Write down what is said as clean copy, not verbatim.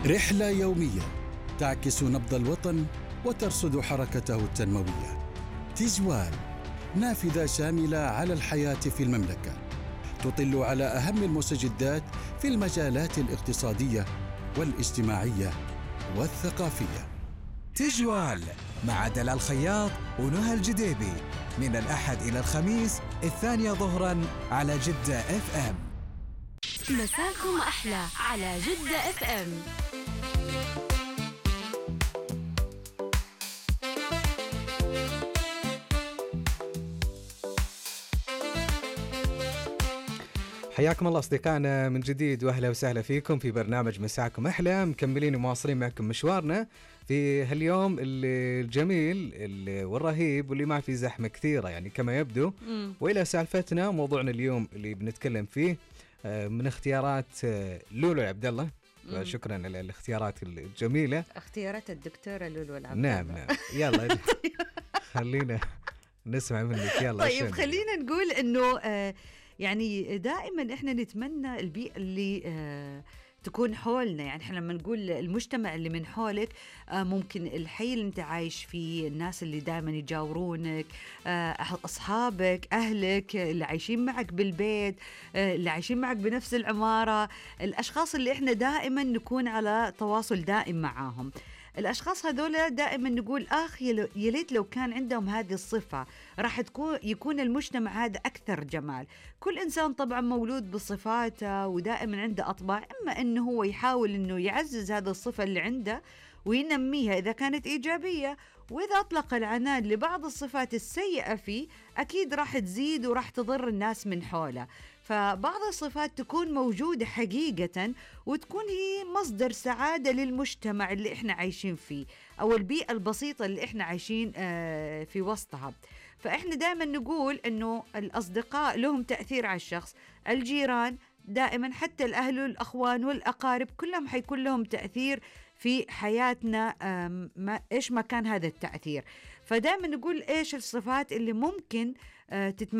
رحلة يومية تعكس نبض الوطن وترصد حركته التنموية. تجوال، نافذة شاملة على الحياة في المملكة، تطل على أهم المستجدات في المجالات الاقتصادية والاجتماعية والثقافية. تجوال مع دلال الخياط ونهى الجديبي من الأحد إلى الخميس 2 ظهرا على جدة FM. مساكم أحلى على جدة FM. حياكم الله أصدقائنا من جديد، وأهلا وسهلا فيكم في برنامج مساكم أحلى. مكملين ومواصلين معكم مشوارنا في هاليوم الجميل والرهيب واللي ما في زحمة كثيرة يعني كما يبدو. وإلى سالفتنا موضوعنا اليوم اللي بنتكلم فيه من اختيارات لولو عبد الله. شكرا على الاختيارات الجميلة، اختيارات الدكتورة لولو العبد. نعم يلا خلينا نسمع منك. يلا طيب خلينا نقول انه يعني دائما احنا نتمنى البيئة اللي تكون حولنا. يعني احنا لما نقول المجتمع اللي من حولك، ممكن الحي اللي انت عايش فيه، الناس اللي دائما يجاورونك، اصحابك، اهلك اللي عايشين معك بالبيت، اللي عايشين معك بنفس العمارة، الاشخاص اللي احنا دائما نكون على تواصل دائم معاهم. الأشخاص هذولا دائما نقول يا ليت لو كان عندهم هذه الصفة، راح يكون المجتمع هذا أكثر جمال. كل إنسان طبعا مولود بصفاته ودائما عنده أطباع، إما إنه هو يحاول إنه يعزز هذه الصفة اللي عنده وينميها إذا كانت إيجابية، وإذا أطلق العنان لبعض الصفات السيئة فيه أكيد راح تزيد وراح تضر الناس من حوله. فبعض الصفات تكون موجودة حقيقة وتكون هي مصدر سعادة للمجتمع اللي احنا عايشين فيه أو البيئة البسيطة اللي احنا عايشين في وسطها. فاحنا دائما نقول انه الأصدقاء لهم تأثير على الشخص، الجيران دائما، حتى الأهل والأخوان والأقارب كلهم حيكون لهم تأثير في حياتنا، إيش ما كان هذا التأثير. فدائما نقول إيش الصفات اللي ممكن تتمنى